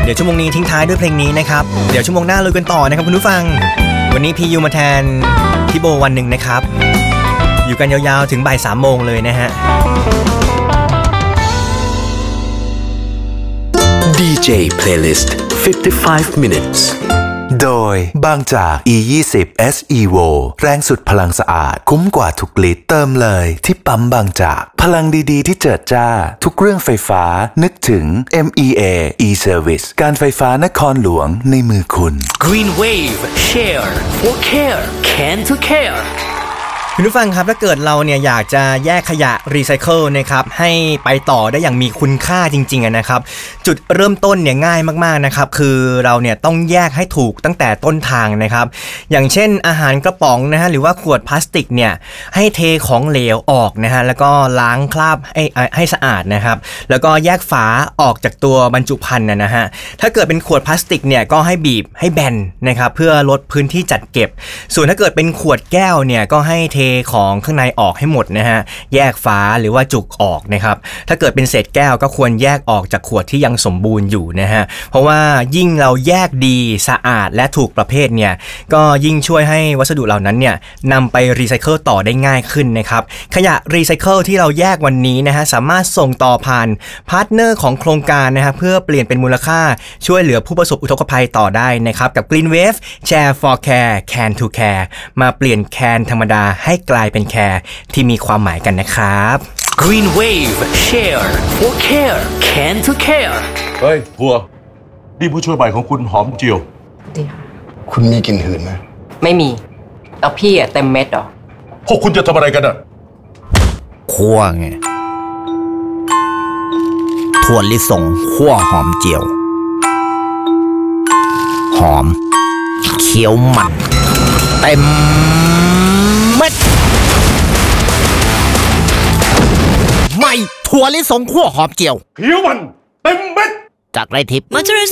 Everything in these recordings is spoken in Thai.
เดี๋ยวชั่วโมงนี้ทิ้งท้ายด้วยเพลงนี้นะครับเดี๋ยวชั่วโมงหน้าลุยกันต่อนะครับคุณผู้ฟังวันนี้พียูมาแทนพี่โบวันหนึ่งนะครับอยู่กันยาวๆถึงบ่าย 3 โมงเลยนะฮะ DJ Playlist 55 minutes โดยบางจาก E20 SEVO แรงสุดพลังสะอาดคุ้มกว่าทุกลิตรเติมเลยที่ปั๊มบางจากพลังดีๆที่เจิดจ้าทุกเรื่องไฟฟ้านึกถึง MEA E-Service การไฟฟ้านครหลวงในมือคุณ Green Wave Share for Care Can to Care คุณผู้ฟังครับถ้าเกิดเราเนี่ยอยากจะแยกขยะรีไซเคิลนะครับให้ไปต่อได้อย่างมีคุณค่าจริงๆนะครับจุดเริ่มต้นเนี่ยง่ายมากๆนะครับคือเราเนี่ยต้องแยกให้ถูกตั้งแต่ต้นทางนะครับอย่างเช่นอาหารกระป๋องนะฮะหรือว่าขวดพลาสติกเนี่ยให้เทของเหลวออกนะฮะแล้วก็ล้างคราบให้สะอาดนะครับแล้วก็แยกฝาออกจากตัวบรรจุภัณฑ์นะฮะถ้าเกิดเป็นขวดพลาสติกเนี่ยก็ให้บีบให้แบนนะครับเพื่อลดพื้นที่จัดเก็บส่วนถ้าเกิดเป็นขวดแก้วเนี่ยก็ให้เทของข้างในออกให้หมดนะฮะแยกฝาหรือว่าจุกออกนะครับถ้าเกิดเป็นเศษแก้วก็ควรแยกออกจากขวดที่ยังสมบูรณ์อยู่นะฮะเพราะว่ายิ่งเราแยกดีสะอาดและถูกประเภทเนี่ยก็ยิ่งช่วยให้วัสดุเหล่านั้นเนี่ยนำไปรีไซเคิลต่อได้ง่ายขึ้นนะครับขยะรีไซเคิลที่เราแยกวันนี้นะฮะสามารถส่งต่อผ่านพาร์ทเนอร์ของโครงการนะฮะเพื่อเปลี่ยนเป็นมูลค่าช่วยเหลือผู้ประสบอุทกภัยต่อได้นะครับกับ Green Wave Share for Care Can to Care มาเปลี่ยนแคนธรรมดาให้กลายเป็นแคร์ที่มีความหมายกันนะครับ Green Wave Share for Care Can to Care เฮ้ยบัวนี่ผู้ช่วยใหม่ของคุณหอมเจียวดีค่ะคุณมีกลิ่นหืนไหมไม่มีแล้วพี่อะเต็มเม็ดเหรอพวกคุณจะทำอะไรกันอะคั่วไงถั่วลิสงคั่วหอมเจียวหอมเคี้ยวมันเต็มเม็ดไม่ถั่วลิสงคั่วหอมเจียวเคี้ยวมันเต็มเม็ดจากไรทิพย์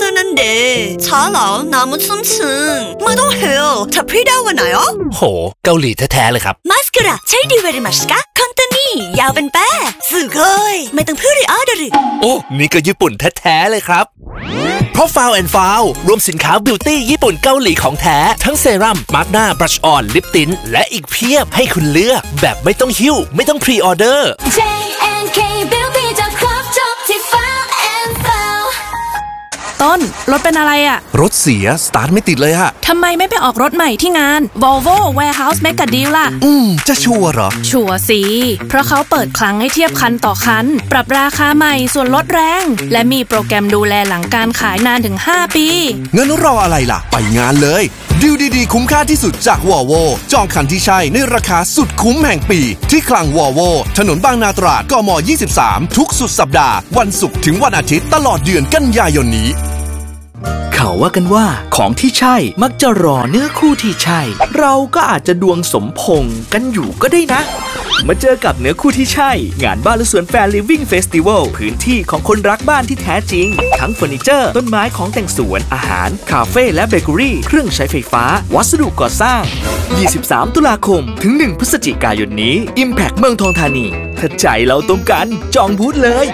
โหเกาหลีแท้ๆเลยครับマスカラใช้ดีเวริมัชกะคอนเทนี่ยาวเป็นแป้すごいไม่ต้องพูดออเดอร์โอ้นี่ก็ญี่ปุ่นแท้ๆเลยครับเพราะ Foul and Foul รวมสินค้าบิวตี้ญี่ปุ่นเกาหลีของแท้ทั้งเซรั่มมาร์กหน้าบรัชออนลิปติ้นและอีกเพียบให้คุณเลือกแบบไม่ต้องหิ้วไม่ต้องพรีออเดอร์ JNK Beauty จะครบจบที่ Foul and Foul ต้นรถเป็นอะไรอะรถเสียสตาร์ทไม่ติดเลยอะทำไมไม่ไปออกรถใหม่ที่งาน Volvo Warehouse Mega Deal ล่ะจะชัวร์เหรอชัวร์สิเพราะเขาเปิดคลังให้เทียบคันต่อคันปรับราคาใหม่ส่วนลดแรงและมีโปรแกรมดูแลหลังการขายนานถึง5 ปีงั้นรออะไรล่ะไปงานเลยดีลดีๆคุ้มค่าที่สุดจาก Volvo จองคันที่ใช่ในราคาสุดคุ้มแห่งปีที่คลัง Volvo ถนนบางนาตราดกม23ทุกสุดสัปดาห์วันศุกร์ถึงวันอาทิตย์ตลอดเดือนกันยายนนี้เขาว่ากันว่าของที่ใช่มักจะรอเนื้อคู่ที่ใช่เราก็อาจจะดวงสมพงษ์กันอยู่ก็ได้นะมาเจอกับเนื้อคู่ที่ใช่งานบ้านและสวนแฟร์ลิฟวิ่งเฟสติวัลพื้นที่ของคนรักบ้านที่แท้จริงทั้งเฟอร์นิเจอร์ต้นไม้ของแต่งสวนอาหารคาเฟ่และเบเกอรี่เครื่องใช้ไฟฟ้าวัสดุก่อสร้าง23ตุลาคมถึง1พฤศจิกายนนี้ Impact เมืองทองธานีถ้าใจเราตรงกันจองบูธเลย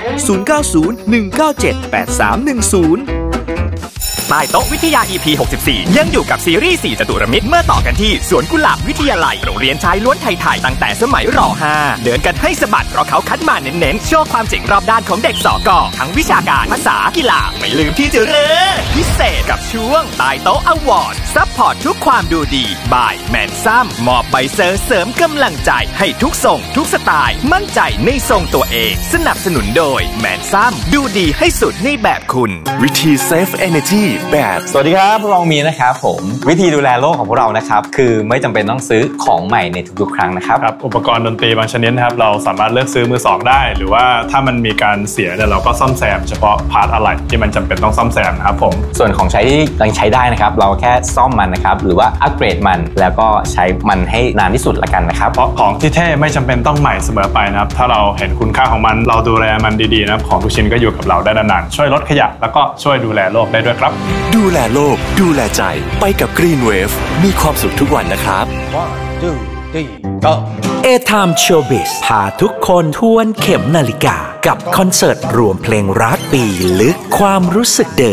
0901978310 ใต้โต๊ะวิทยา EP 64ยังอยู่กับซีรีส์4จตุรมิตรเมื่อต่อกันที่สวนกุหลาบวิทยาลัยโรงเรียนชายล้วนไทยๆตั้งแต่สมัยร.5 เดินกันให้สะบัดเพราะเขาคัดมาเน้นๆโชว์ความเจ๋งรอบด้านของเด็กสก.ทั้งวิชาการภาษากีฬาไม่ลืมที่จะเร่อพิเศษกับช่วงใต้โต๊ะอวอร์ดซัพพอร์ตทุกความดูดีบายแมนซัมมอบใบเซอร์เสริมกำลังใจให้ทุกทรงทุกสไตล์มั่นใจในทรงตัวเองสนับสนุนโดยแมนซัมดูดีให้สุดในแบบคุณวิธี Save Energyแบบสวัสดีครับพวกเรามีนะครับผมวิธีดูแลโลกของพวกเรานะครับคือไม่จำเป็นต้องซื้อของใหม่ในทุกๆครั้งนะครับอุปกรณ์ดนตรีบางชนิดนะครับเราสามารถเลือกซื้อมือสองได้หรือว่าถ้ามันมีการเสียเนี่ยเราก็ซ่อมแซมเฉพาะพาร์ทอะไรที่มันจำเป็นต้องซ่อมแซมนะครับผมส่วนของใช้ที่ยังใช้ได้นะครับเราแค่ซ่อมมันนะครับหรือว่าอัปเกรดมันแล้วก็ใช้มันให้นานที่สุดละกันนะครับเพราะของที่เท่ไม่จำเป็นต้องใหม่เสมอไปนะครับถ้าเราเห็นคุณค่าของมันเราดูแลมันดีๆนะครับของทุกชิ้นก็อยู่กับเราได้นานๆช่วยลดขยะแล้วก็ช่วยดูแลโลกได้ด้วยครับดูแลโลกดูแลใจไปกับ Green Wave มีความสุขทุกวันนะครับ 1 2 3 go A-Time Showbiz พาทุกคนทวนเข็มนาฬิกากับคอนเสิร์ตรวมเพลงรักปีลึกความรู้สึกเดิม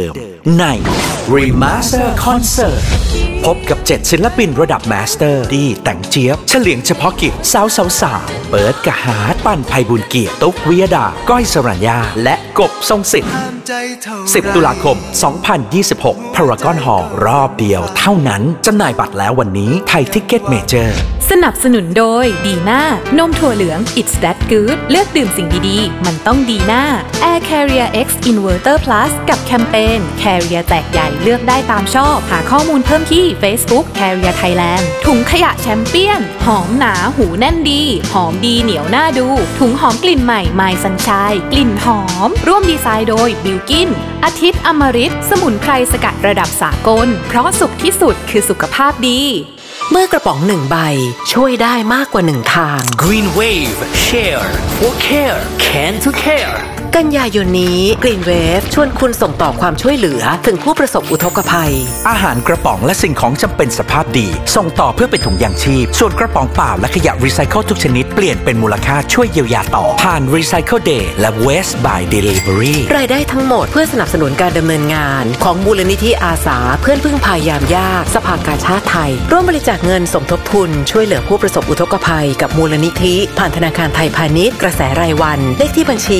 ใน Remaster Concert พบกับ 7 ศิลปินระดับมาสเตอร์ดีแต่งเจี๊ยบเฉลียงเฉพาะกิจสาวเปิดกะหาดปั้นไพบุญเกียรติตุ๊กวิยดาก้อยสรัญญาและกบทรงสิทธิ์10 ตุลาคม 2026 Paragon Hall รอบเดียวเท่านั้นจำหน่ายบัตรแล้ววันนี้ไทยทิกเก็ตเมเจอร์สนับสนุนโดยดีน่านมถั่วเหลือง It's That Good เลือกดื่มสิ่งดีๆมันต้องดีน่า Air Carrier X Inverter Plus กับแคมเปญ Carrier แจกใหญ่เลือกได้ตามชอบหาข้อมูลเพิ่มที่ Facebook Carrier Thailand ถุงขยะแชมเปี้ยนหอมหนาหูแน่นดีหอมดีเหนียวน่าดูถุงหอมกลิ่นใหม่ My Sunshine กลิ่นหอมร่วมดีไซน์โดย Bilkin อาทิตย์อมฤตสมุนไพรสกัดระดับสากลเพราะสุขที่สุดคือสุขภาพดีเมื่อกระป๋อง1ใบช่วยได้มากกว่า1ทาง Green Wave Share for Care Can to Care กันยายนนี้ Green Wave ชวนคุณส่งต่อความช่วยเหลือถึงผู้ประสบอุทกภัยอาหารกระป๋องและสิ่งของจำเป็นสภาพดีส่งต่อเพื่อเป็นถุงยางชีพส่วนกระป๋องเปล่าและขยะรีไซเคิลทุกชนิดเปลี่ยนเป็นมูลค่าช่วยเยียวยาต่อผ่าน Recycle Day และ Waste by Delivery รายได้ทั้งหมดเพื่อสนับสนุนการดำเนินงานของมูลนิธิอาสาเพื่อนพึ่งพายามยากสภากาชาติไทยร่วมบริจาคเงินสมทบทุนช่วยเหลือผู้ประสบอุทกภัยกับมูลนิธิผ่านธนาคารไทยพาณิชย์กระแสรายวันเลขที่บัญชี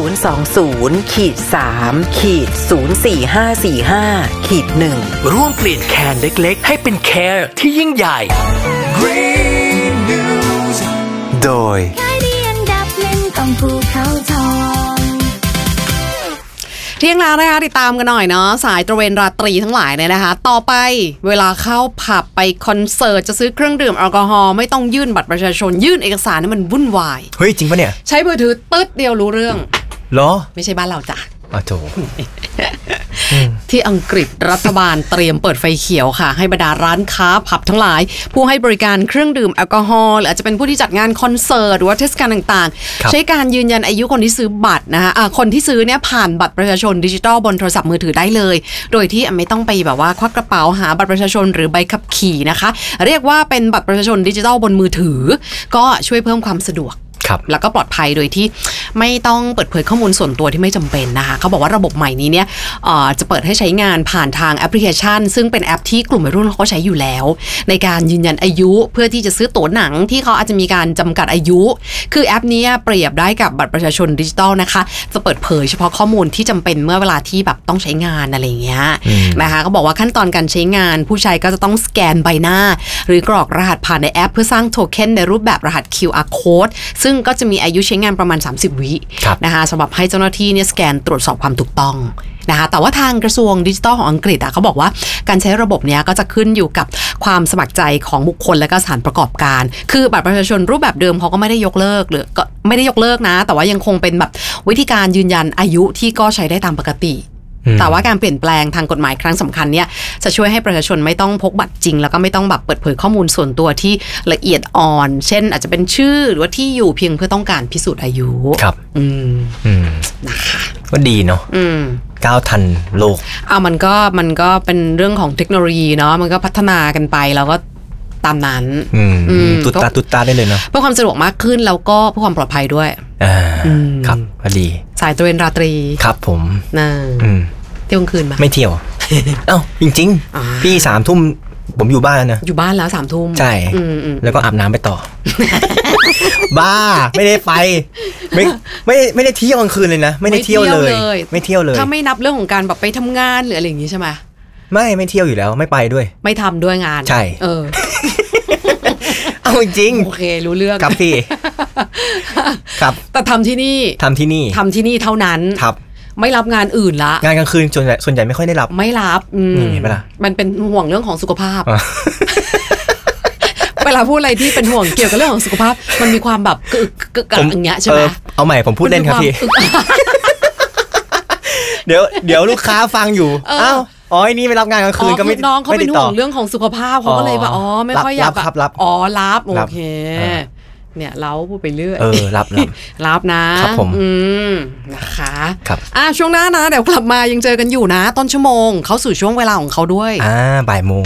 020-3-04545-1 ร่วมเปลี่ยนแคนเล็กๆให้เป็นแคร์ที่ยิ่งใหญ่ Green News โดยภูเขาทองเที่ยงแล้วนะคะติดตามกันหน่อยเนาะสายตระเวนราตรีทั้งหลายเนี่ยนะคะต่อไปเวลาเข้าผับไปคอนเสิร์ตจะซื้อเครื่องดื่มแอลกอฮอล์ไม่ต้องยื่นบัตรประชาชนยื่นเอกสารนี่มันวุ่นวายเฮ้ยจริงปะเนี่ยใช้มือถือตึ๊ดเดียวรู้เรื่องเหรอไม่ใช่บ้านเราจ้ะอ๋อโถที่อังกฤษรัฐบาลเตรียมเปิดไฟเขียวค่ะให้บรรดาร้านค้าผับทั้งหลายผู้ให้บริการเครื่องดื่มแอลกอฮอล์หรืออาจจะเป็นผู้ที่จัดงานคอนเสิร์ตหรือว่าเทศกาลต่างๆใช้การยืนยันอายุคนที่ซื้อบัตรนะคะคนที่ซื้อเนี่ยผ่านบัตรประชาชนดิจิทัลบนโทรศัพท์มือถือได้เลยโดยที่ไม่ต้องไปแบบว่าควักกระเป๋าหาบัตรประชาชนหรือใบขับขี่นะคะเรียกว่าเป็นบัตรประชาชนดิจิทัลบนมือถือก็ช่วยเพิ่มความสะดวกแล้วก็ปลอดภัยโดยที่ไม่ต้องเปิดเผยข้อมูลส่วนตัวที่ไม่จำเป็นนะคะเขาบอกว่าระบบใหม่นี้เนี่ยจะเปิดให้ใช้งานผ่านทางแอปพลิเคชันซึ่งเป็นแอปที่กลุ่มวัยรุ่นเขาใช้อยู่แล้วในการยืนยันอายุเพื่อที่จะซื้อตั๋วหนังที่เขาอาจจะมีการจำกัดอายุคือแอปนี้เปรียบได้กับบัตรประชาชนดิจิทัลนะคะจะเปิดเผยเฉพาะข้อมูลที่จำเป็นเมื่อเวลาที่แบบต้องใช้งานอะไรเงี้ยนะคะเขาบอกว่าขั้นตอนการใช้งานผู้ใช้ก็จะต้องสแกนใบหน้าหรือกรอกรหัสผ่านในแอปเพื่อสร้างโทเค็นในรูปแบบรหัส QR code ซึ่งก็จะมีอายุใช้งานประมาณ30วินะคะสำหรับให้เจ้าหน้าที่เนี่ยสแกนตรวจสอบความถูกต้องนะคะแต่ว่าทางกระทรวงดิจิทัลของอังกฤษเขาบอกว่าการใช้ระบบนี้ก็จะขึ้นอยู่กับความสมัครใจของบุคคลและก็สถานประกอบการคือบัตรประชาชนรูปแบบเดิมเขาก็ไม่ได้ยกเลิกหรือก็ไม่ได้ยกเลิกนะแต่ว่ายังคงเป็นแบบวิธีการยืนยันอายุที่ก็ใช้ได้ตามปกติแต่ว่าการเปลี่ยนแปลงทางกฎหมายครั้งสำคัญเนี่ยจะช่วยให้ประชาชนไม่ต้องพกบัตรจริงแล้วก็ไม่ต้องแบบเปิดเผยข้อมูลส่วนตัวที่ละเอียดอ่อนเช่นอาจจะเป็นชื่อหรือว่าที่อยู่เพียงเพื่อต้องการพิสูจน์อายุครับนะคะก็ดีเนาะก้าวทันโลกมันก็เป็นเรื่องของเทคโนโลยีเนาะมันก็พัฒนากันไปแล้วก็ตามนั้นตุตตาได้เลยเนาะเพื่อความสะดวกมากขึ้นแล้วก็เพื่อความปลอดภัยด้วยครับก็ดีสายตระเวนราตรีครับผมเที่ยวกลางคืนมาไม่เที่ยวเอ้าจริงๆพี่3 ทุ่มผมอยู่บ้านแล้วนะอยู่บ้านแล้ว3 ทุ่มใช่แล้วก็อาบน้ำไปต่อบ้าไม่ได้ไปไม่ได้เที่ยวกลางคืนเลยนะไม่ได้เที่ยวเลยไม่เที่ยวเลยถ้าไม่นับเรื่องของการแบบไปทำงานหรืออะไรอย่างงี้ใช่ไหมไม่เที่ยวอยู่แล้วไม่ไปด้วยไม่ทำด้วยงานใช่เอาจริงโอเครู้เรื่องครับพี่ครับแต่ทำที่นี่ทำที่นี่เท่านั้นครับไม่รับงานอื่นละงานกลางคืนส่วนใหญ่ไม่ค่อยได้รับไม่รับเห็นไหมล่ะมันเป็นห่วงเรื่องของสุขภาพเวลาพูดอะไรที่เป็นห่วงเกี่ยวกับเรื่องของสุขภาพมันมีความแบบกึกอย่างเงี้ยใช่ไหมเอาใหม่ผมพูดเล่นครับพี่เดี๋ยวลูกค้าฟังอยู่อ้าวนี่ไม่รับงานกลางคืนก็ไม่น้องเขาเป็นห่วงเรื่องของสุขภาพเขาก็เลยแบบไม่ค่อยอยากรับโอเคเนี่ยเราพูดไปเรื่อยรับนะครับผมนะคะครับช่วงหน้านะเดี๋ยวกลับมายังเจอกันอยู่นะต้นชั่วโมงเขาสู่ช่วงเวลาของเขาด้วยบ่ายโมง